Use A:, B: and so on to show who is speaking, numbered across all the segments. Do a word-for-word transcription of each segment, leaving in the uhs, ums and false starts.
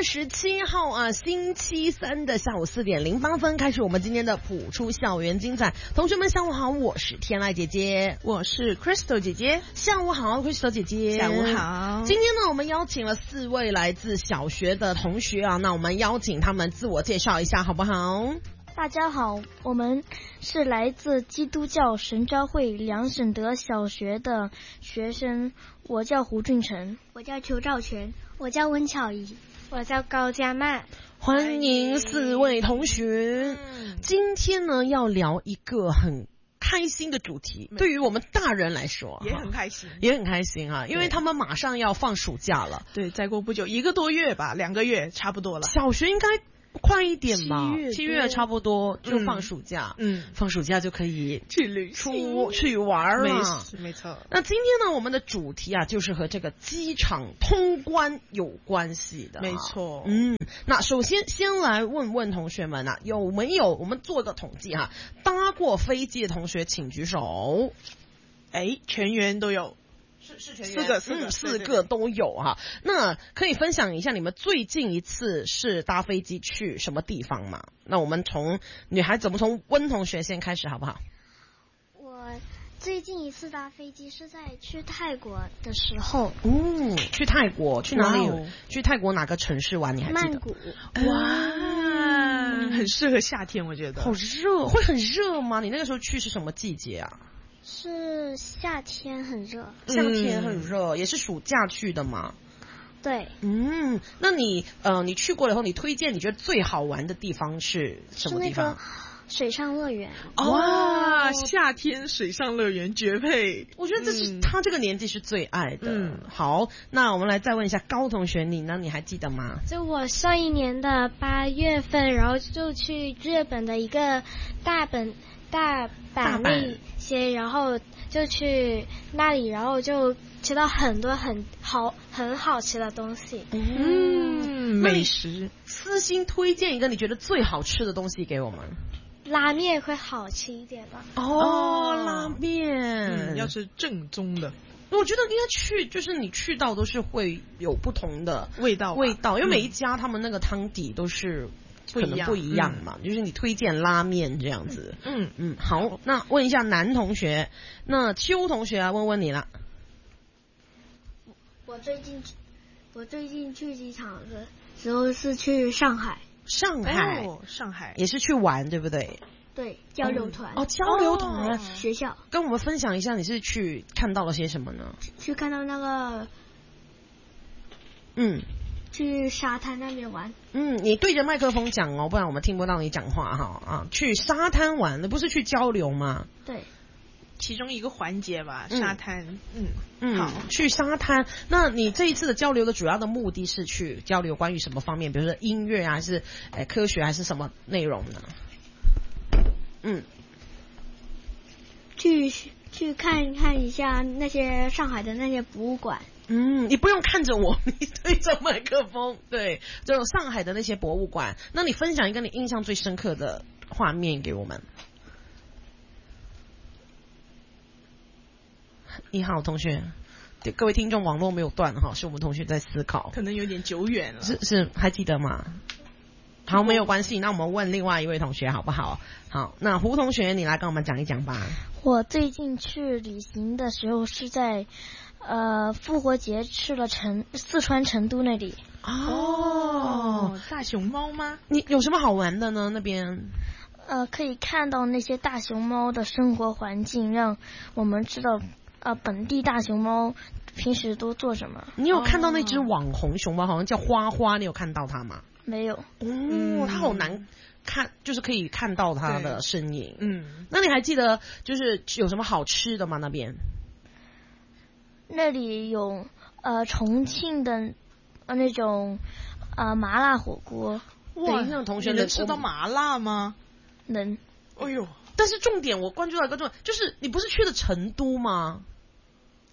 A: 月十七号啊，星期三的下午四点零八分，开始我们今天的普出校园精彩。同学们，下午好，我是天籁姐姐，
B: 我是 Crystal 姐姐。
A: 下午好 ，Crystal 姐姐。
B: 下午好。
A: 今天呢，我们邀请了四位来自小学的同学啊，那我们邀请他们自我介绍一下，好不好？
C: 大家好，我们是来自基督教神召会梁省德小学的学生，我叫胡俊成，
D: 我叫邱兆全，我叫温巧怡，
E: 我叫高佳曼。
A: 欢迎四位同学。嗯、今天呢，要聊一个很开心的主题，对于我们大人来说
B: 也很开心，
A: 也很开心啊，因为他们马上要放暑假了。
B: 对，再过不久，一个多月吧，两个月差不多了。
A: 小学应该快一点吧，
B: 七月
A: 七月差不多就放暑假，
B: 嗯，
A: 放暑假就可以
B: 去旅
A: 出去玩了，
B: 没没错。
A: 那今天呢，我们的主题啊，就是和这个机场通关有关系的，
B: 没错。
A: 嗯，那首先先来问问同学们啊，有没有我们做个统计哈、啊，搭过飞机的同学请举手。
B: 哎，全员都有。
A: 是是全员
B: 四个四个、
A: 嗯、四个都有哈、啊。那可以分享一下你们最近一次是搭飞机去什么地方吗？那我们从女孩子，我们从温同学先开始好不好？
D: 我最近一次搭飞机是在去泰国的时候。
A: 嗯，去泰国去哪里？
B: 哦、
A: 去泰国哪个城市玩？你还记得？
D: 曼谷。
A: 哇、
B: 嗯，很适合夏天，我觉得。
A: 好热，会很热吗？你那个时候去是什么季节啊？
D: 是夏天很热，
A: 夏天很热、嗯，也是暑假去的嘛。
D: 对。
A: 嗯，那你呃，你去过了以后，你推荐你觉得最好玩的地方是什么地方？
D: 是那个水上乐园。
B: 哇，哦、夏天水上乐园绝配！
A: 我觉得这是他这个年纪是最爱的。嗯，好，那我们来再问一下高同学，你呢？你还记得吗？
E: 就我上一年的八月份，然后就去日本的一个大本。大阪那些，然后就去那里，然后就吃到很多很好很好吃的东西。
B: 嗯，美食。
A: 私心推荐一个你觉得最好吃的东西给我们。
E: 拉面会好吃一点吧？
A: 哦，拉面、
B: 嗯，要是正宗的。
A: 我觉得应该去，就是你去到都是会有不同的
B: 味道
A: 味道，因为每一家他们那个汤底都是。可能不一样嘛、嗯，就是你推荐拉面这样子。
B: 嗯
A: 嗯，好，那问一下男同学，那邱同学啊，问问你了。
D: 我最近我最近去机场的时候是去上海。
A: 上海，
B: 哦、上海
A: 也是去玩，对不对？
D: 对，交流团。
A: 哦，交流团、哦，
D: 学校。
A: 跟我们分享一下，你是去看到了些什么呢？
D: 去看到那个，
A: 嗯。
D: 去沙滩那边玩。
A: 嗯，你对着麦克风讲哦，不然我们听不到你讲话哈啊！去沙滩玩，那不是去交流吗？
D: 对，
B: 其中一个环节吧，沙滩。嗯
A: 嗯，好，去沙滩。那你这一次的交流的主要的目的是去交流关于什么方面？比如说音乐啊，还是呃科学，还是什么内容呢？嗯，
D: 去去看看一下那些上海的那些博物馆。
A: 嗯，你不用看着我，你对着麦克风。对，就上海的那些博物馆，那你分享一个你印象最深刻的画面给我们。你好，同学，各位听众，网络没有断哈，是我们同学在思考，
B: 可能有点久远了。
A: 是是，还记得吗？好，没有关系，那我们问另外一位同学好不好？好，那胡同学，你来跟我们讲一讲吧。
C: 我最近去旅行的时候是在。呃，复活节去了成四川成都那里。
A: 哦，
B: 大熊猫吗？
A: 你有什么好玩的呢？那边？
C: 呃，可以看到那些大熊猫的生活环境，让我们知道呃本地大熊猫平时都做什么。
A: 你有看到那只网红熊猫，好像叫花花，你有看到它吗？
C: 没有。
A: 哦，它好难看，就是可以看到它的身影。
B: 嗯，
A: 那你还记得就是有什么好吃的吗？那边？
C: 那里有呃重庆的呃那种呃麻辣火锅。
A: 哇，那种同学
B: 能吃到麻辣吗？
C: 能。
B: 哎呦，
A: 但是重点我关注到一个重点，就是你不是去的成都吗？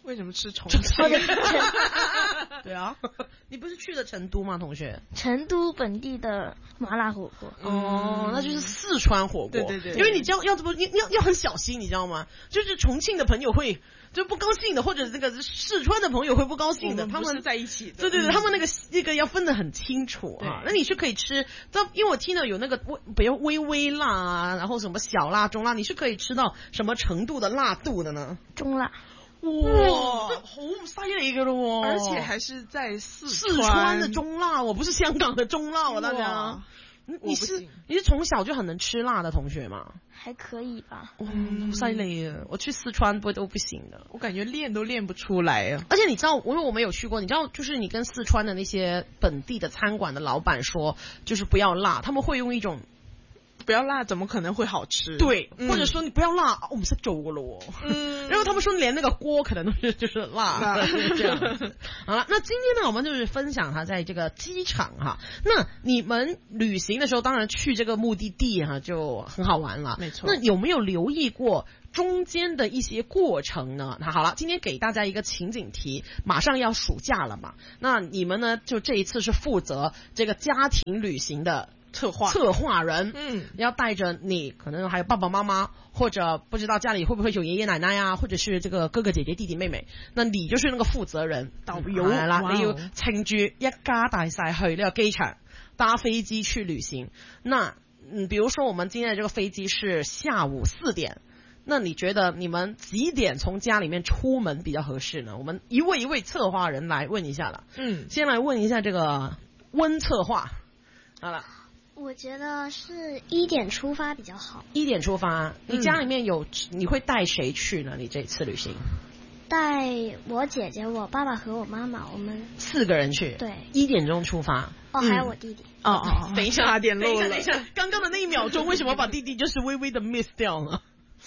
B: 为什么吃重
A: 庆？
C: 对
A: 啊，你不是去了成都吗，同学？
C: 成都本地的麻辣火锅。
A: 哦，那就是四川火锅。
B: 对对对，
A: 因为你知道要怎么，你要要很小心，你知道吗？就是重庆的朋友会就不高兴的，或者这个四川的朋友会不高兴的，他们
B: 在一起的。
A: 对对对，他们那个那个要分得很清楚啊。那你是可以吃，因为我听到有那个微，比如微微辣啊，然后什么小辣、中辣，你是可以吃到什么程度的辣度的呢？
C: 中辣。
A: 哇，好犀利噶咯！
B: 而且还是在四
A: 四川的中辣，我不是香港的中辣啊，大家。你是你是从小就很能吃辣的同学吗？
C: 还可以吧。
A: 嗯，好犀利啊！我去四川不都不行的，
B: 我感觉练都练不出来啊。
A: 而且你知道，因为我没有去过，你知道，就是你跟四川的那些本地的餐馆的老板说，就是不要辣，他们会用一种。
B: 不要辣怎么可能会好吃？
A: 对，嗯、或者说你不要辣，我们是走过了哦。嗯，然后他们说连那个锅可能都是就是辣的这样子。好了，那今天呢，我们就是分享哈，在这个机场哈，那你们旅行的时候，当然去这个目的地哈就很好玩了，
B: 没错。
A: 那有没有留意过中间的一些过程呢？那好了，今天给大家一个情景题，马上要暑假了嘛，那你们呢就这一次是负责这个家庭旅行的。
B: 策划
A: 策划人，
B: 嗯，
A: 要带着你，可能还有爸爸妈妈，或者不知道家里会不会有爷爷奶奶啊，或者是这个哥哥姐姐弟弟妹妹，那你就是那個負責人，導遊係啦，你要乘住一家大細去呢個機場搭飛機去旅行。那嗯，比如說我們今天的這個飛機是下午四點，那你覺得你們幾點從家裡面出門比較合適呢？我們一位一位策劃人來問一下啦。嗯，先來問一下這個溫策劃，好了。
D: 我觉得是一点出发比较好。
A: 一点出发，你家里面有、嗯、你会带谁去呢？你这次旅行？
D: 带我姐姐、我爸爸和我妈妈，我们
A: 四个人去。
D: 对，
A: 一点钟出发。
D: 哦，还有我弟弟。
A: 哦哦，等一下，
B: 差点漏了。
A: 等一下，刚刚的那一秒钟，为什么把弟弟就是微微的 miss 掉了？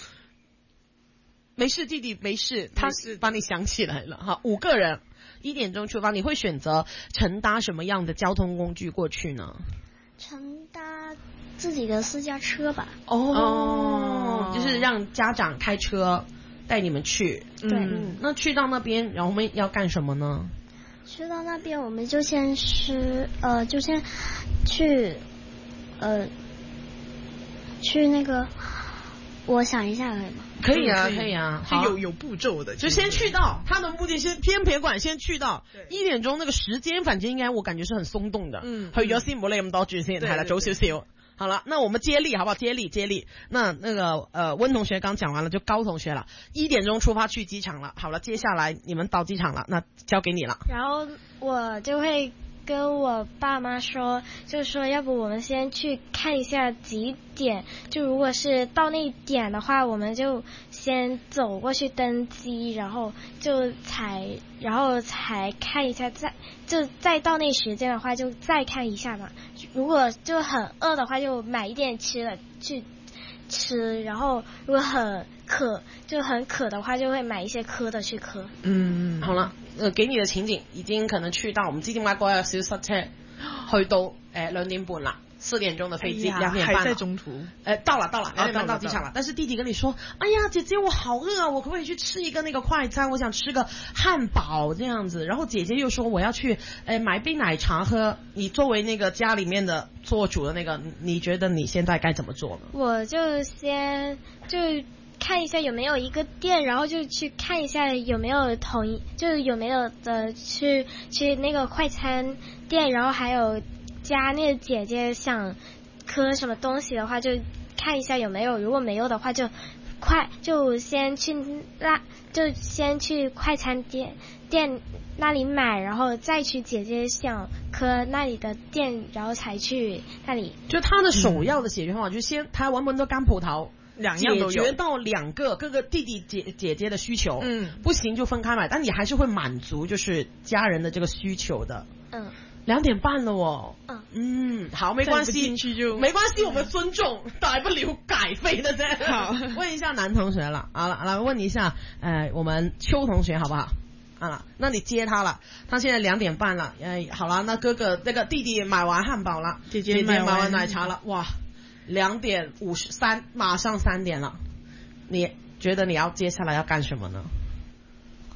A: 没事，弟弟没事，他是把你想起来了哈。五个人，一点钟出发，你会选择乘搭什么样的交通工具过去呢？
D: 乘搭自己的私家车吧。
A: 哦，就是让家长开车带你们去。
D: 对、
A: 嗯，那去到那边，然后我们要干什么呢？
D: 去到那边，我们就先吃，呃，就先去，呃，去那个，我想一下可以吗？
A: 可以啊，可以啊，
B: 是有有步骤的，
A: 就先去到他的目的先偏偏馆，先去到一點鐘那個時間，反正應該我感覺是很鬆動的。嗯，去咗先，唔好理咁多住先，係啦，早少少。好了，那我們接力好不好？接力接力。那那個呃温同學剛講完了，就高同學了。一點鐘出發去機場了。好了，接下來你們到機場了，那交給你了。
E: 然後我就會跟我爸媽說，就是說要不我們先去看一下幾點，就如果是到那點的話，我們就先走過去登機，然後就才然後才看一下，再就再到那時間的話就再看一下嘛。如果就很餓的話就買一點吃的去吃，然後如果很渴就很渴的話就會買一些喝的去喝。
A: 嗯，好了，呃，給你的情景已經可能去到，我唔知點解嗰日少塞車，去到誒兩、呃、點半啦。四點鐘的飛機，兩、哎、點半
B: 還在中途。
A: 呃，到了，到了，兩點半到機場了。但是弟弟跟你說：“哎呀，姐姐，我好餓啊，我可不可以去吃一個那個快餐？我想吃個漢堡這樣子。”然後姐姐又說：“我要去，呃，買杯奶茶喝。”你作為那個家裡面的做主的那個，你覺得你現在該怎麼做呢？
E: 我就先就看一下有沒有一個店，然後就去看一下有沒有同一，就有沒有的去去那個快餐店，然後還有。家那個姐姐想喝什麼東西的話就看一下有沒有，如果沒有的話就快就先去那就先去快餐店店那裡買，然後再去姐姐想喝那裡的店，然後才去那裡。
A: 就他的首要的解決方法、嗯、就先他揾揾到間鋪頭，
B: 兩樣都有，
A: 解決到兩個各個弟弟姐姐姐的需求，嗯，不行就分開買，但你還是會滿足就是家人的這個需求的。嗯。兩點半了哦，嗯嗯，好，沒關係，沒關係，我們尊重，大不了改飛的啫。好，問一下男同學了，好了，來問一下，呃，我們邱同學好不好？啊，那你接他了，他現在兩點半了，呃，好了，那哥哥那個弟弟買完漢堡了，姐姐買完奶茶了，哇，兩點五十三，馬上三點了，你覺得你要接下來要幹什麼呢？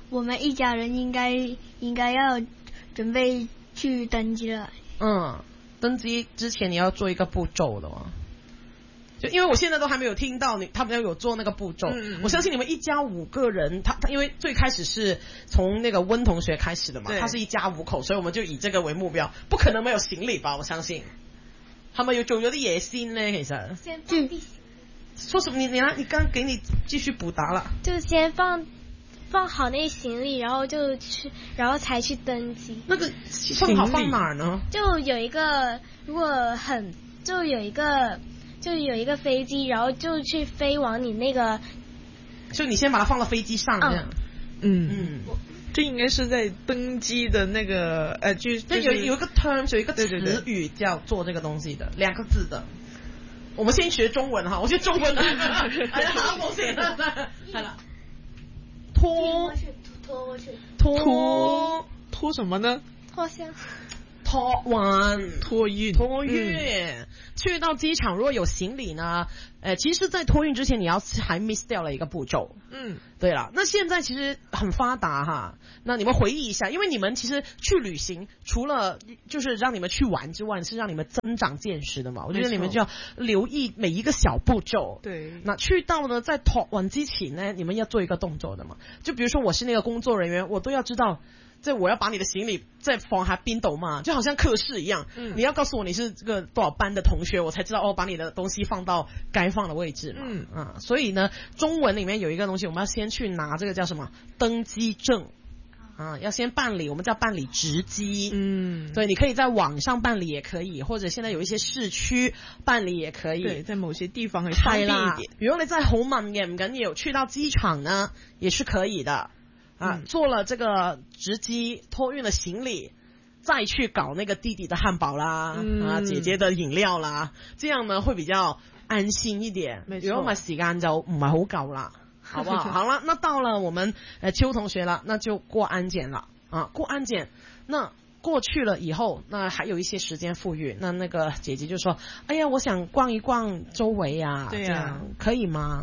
C: 我们一家人应该应该要准备去登机了。
A: 嗯，登机之前你要做一个步骤的哦。就因为我现在都还没有听到你他们要有做那个步骤、嗯嗯，我相信你们一家五个人，他他因为最开始是从那个温同学开始的嘛，他是一家五口，所以我们就以这个为目标，不可能没有行李吧？我相信。係咪要做咗啲嘢先呢？其實
E: 先放啲。
A: 說什麼？你你你剛給你繼續補答了。
E: 就先放放好那行李，然後就去，然後才去登機。
A: 那個放好放哪兒呢？
E: 就有一個，如果很就有一個就有一個飛機，然後就去飛往你那個。
A: 就你先把它放到飛機上，這樣。
B: 嗯嗯。这应该是在登機的那個呃，就
A: 就有有一個 term， 有一個詞語叫做這個東西的，兩個字的。我們先學中文哈，我學中文的。好，我先。係啦。拖
E: 拖過去。
B: 拖拖什麼呢？
E: 拖箱。
A: 托運
B: 托運
A: 托運、嗯、去到機場如果有行李呢，呃，其實在托運之前你要還 miss 掉了一個步驟。嗯，對了，那現在其實很發達哈，那你們回憶一下，因為你們其實去旅行除了就是讓你們去玩之外，是讓你們增長見識的嘛，我覺得你們就要留意每一個小步驟。對，那去到呢在托運之前呢，你們要做一個動作的嘛，就比如說我是那個工作人員，我都要知道這我要把你的行李再放下邊度嘛，就好像課室一樣、嗯、你要告訴我你是這個多少班的同學，我才知道哦把你的東西放到該放的位置嘛。嗯啊，所以呢中文裡面有一個東西我們要先去拿這個叫什麼登機證啊，要先辦理，我們叫辦理值機。嗯，對，你可以在網上辦理也可以，或者現在有一些市區辦理也可以。
B: 對，在某些地方會方便一點。
A: 比如你在好問嘅唔緊要，去到機場呢也是可以的。啊，做了這個值機托運的行李，再去搞那個弟弟的漢堡啦、嗯，啊，姐姐的飲料啦，這樣呢會比較安心一點。如果唔係時間就唔係好夠啦，好不好？好了，那到了我們呃邱同學了，那就過安檢了啊，過安檢，那過去了以後，那還有一些時間富裕，那那個姐姐就說：“哎呀，我想逛一逛周圍啊，對啊，可以嗎？”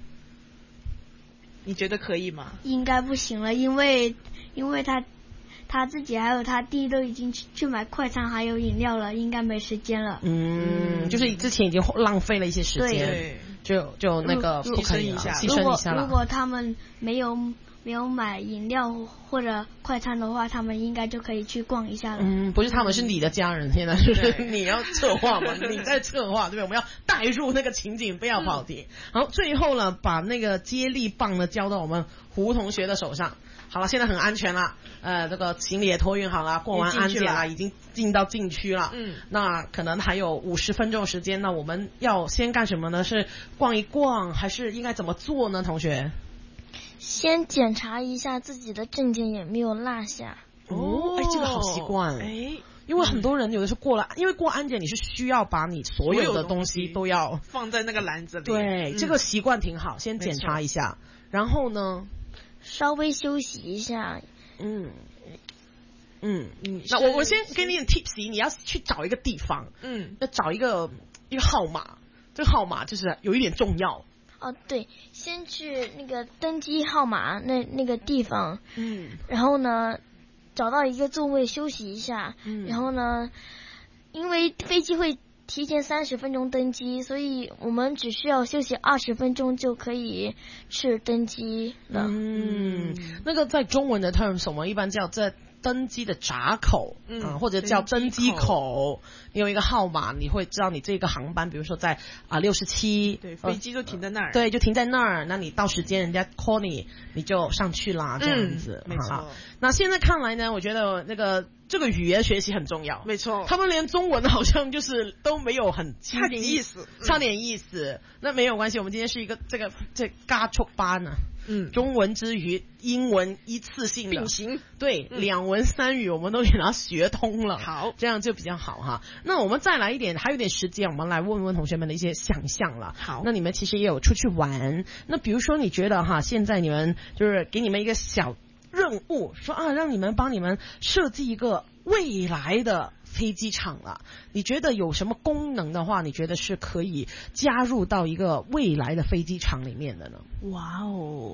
B: 你覺得可以嗎？
C: 應該不行了，因為因為他他自己還有他弟都已經去去買快餐還有飲料了，應該沒時間了。
A: 嗯，嗯就是之前已經浪費了一些時間，對，就就那個犧牲一下，犧牲一下了。
C: 如果他們沒有沒有買飲料或者快餐的話，他們應該就可以去逛一下了。
A: 嗯，不是他們是你的家人，現在是你要策劃嘛，你在策劃，對不對？我們要帶入那個情景，不要跑題。好，最後呢，把那個接力棒呢交到我們胡同學的手上。好了，現在很安全了，呃，這個行李也託運好了，過完安檢了，已經進到禁區了。嗯，那可能還有五十分鐘時間，那我們要先幹什麼呢？是逛一逛，還是應該怎麼做呢？同學？
C: 先檢查一下自己的證件有沒有落下。
A: 哦，哎，這個好習慣。哎，因為很多人有的時候過了，因為過安檢你是需要把你所有的東西都要
B: 放在那個籃子裡。
A: 對，嗯，這個習慣挺好，先檢查一下，然後呢，
C: 稍微休息一下。
A: 嗯嗯嗯，那我我先給你點 tips，你要去找一個地方，嗯，要找一個一個號碼，這個號碼就是有一點重要。
C: 哦，對，先去那個登機號碼那那個地方，嗯，然後呢，找到一個座位休息一下，嗯，然後呢，因為飛機會提前三十分鐘登機，所以我們只需要休息二十分鐘就可以去登機了。
A: 嗯，那個在中文的 terms 我們一般叫在登機的閘口，嗯、啊，或者叫登機口，你有一個號碼，你會知道你這個航班，比如說在啊六十七，
B: 對，飛機就停在那兒，
A: 對，就停在那兒，那你到時間人家 call 你，你就上去啦，這樣子，
B: 嗯、沒錯。
A: 那現在看來呢，我覺得那個這個語言學習很重要，
B: 沒錯。
A: 他們連中文好像就是都沒有很
B: 差點意思，
A: 差點意思。嗯、那沒有關係，我們今天是一個這個這加速班呢。嗯，中文之餘，英文一次性的
B: 並行，
A: 對，嗯、兩文三語我們都給它學通了，
B: 好，
A: 這樣就比較好哈。那我們再來一點，還有點時間，我們來問問同學們的一些想象了。
B: 好，
A: 那你們其實也有出去玩，那比如說你覺得哈，現在你們就是給你們一個小任務，說啊，讓你們幫你們設計一個未來的飛機場了，你覺得有什麼功能的話，你覺得是可以加入到一個未來的飛機場裡面的呢？
B: 哇哦，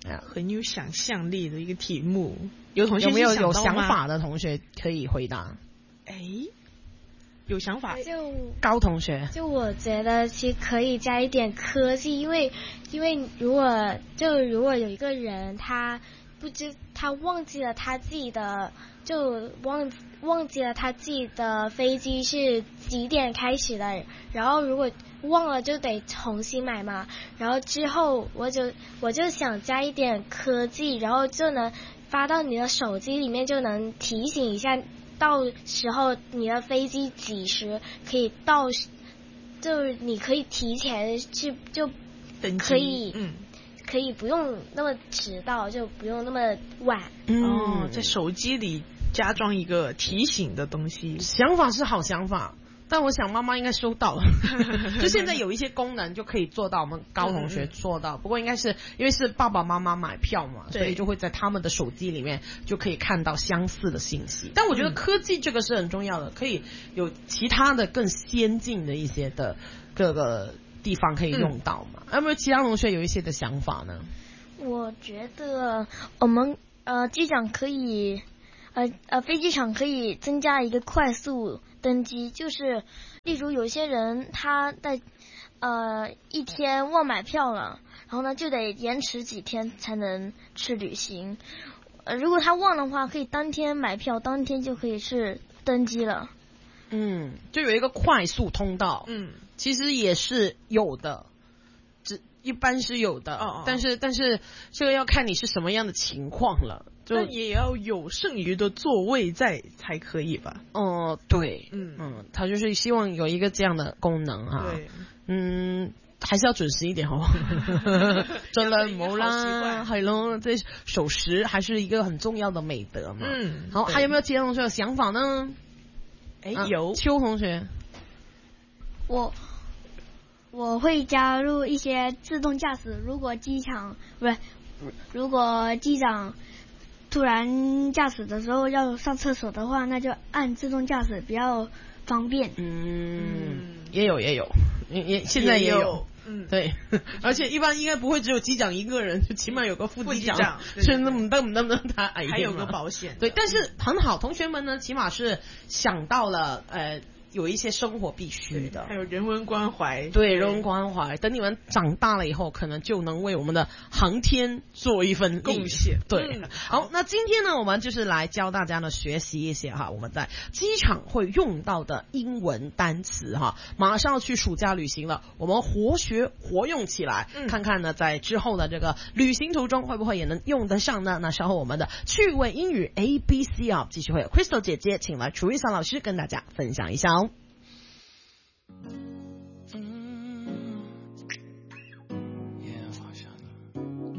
B: 很有想象力的一个题目。有同学
A: 有没有有想法的同学可以回答？
B: 哎，有想法。
E: 就
A: 高同学，
E: 就我觉得其实可以加一点科技，因为因为如果就如果有一个人他不知他忘记了他自己的就忘忘记了他自己的飞机是几点开始的，然后如果忘了就得重新买嘛。然后之后我就我就想加一点科技，然后就能发到你的手机里面，就能提醒一下，到时候你的飞机几时可以到，就你可以提前去就可以嗯。可以不用那么迟到，就不用那么晚。
B: 嗯、哦，在手机里加装一个提醒的东西，
A: 想法是好想法，但我想妈妈应该收到了。就现在有一些功能就可以做到，我们高同学做到。嗯嗯不过应该是因为是爸爸妈妈买票嘛，所以就会在他们的手机里面就可以看到相似的信息。但我觉得科技这个是很重要的，可以有其他的更先进的一些的各个地方可以用到嘛？有没有其他同学有一些的想法呢？
C: 我觉得我们呃机长可以呃呃飞机场可以增加一个快速登机，就是例如有些人他在呃一天忘买票了，然后呢就得延迟几天才能去旅行。呃如果他忘的话，可以当天买票，当天就可以去登机了。
A: 嗯，就有一个快速通道。嗯。其实也是有的，只一般是有的，哦哦但是但是这个要看你是什么样的情况了，
B: 就也要有剩余的座位在才可以吧？
A: 哦、呃，对，嗯嗯，他就是希望有一个这样的功能哈，对，嗯，还是要准时一點好，盡量唔好啦，係咯，即係守時還是一個很重要的美德嘛。嗯，好，還有沒有其他同學有想法呢？哎、啊，有，邱同學。
D: 我我会加入一些自动驾驶，如果机场不是，如果机长突然驾驶的时候要上厕所的话，那就按自动驾驶比较方便。
A: 嗯，也有也有，也也现在也有。也有嗯，对，而且一般应该不会只有机长一个人，就起码有个副机长，是那么那么那么他哎，
B: 还有个保险。
A: 对，但是很好，同学们呢，起码是想到了呃。有一些生活必须的，
B: 还有人文关怀，
A: 对人文关怀。等你们长大了以后，可能就能为我们的航天做一份
B: 贡献。
A: 对、嗯，好，那今天呢，我们就是来教大家呢学习一些哈，我们在机场会用到的英文单词哈。马上要去暑假旅行了，我们活学活用起来，嗯、看看呢在之后的这个旅行途中会不会也能用得上呢？那稍后我们的趣味英语 A B C 啊，继续会有 Crystal 姐姐请来 Teresa 老师跟大家分享一下哦。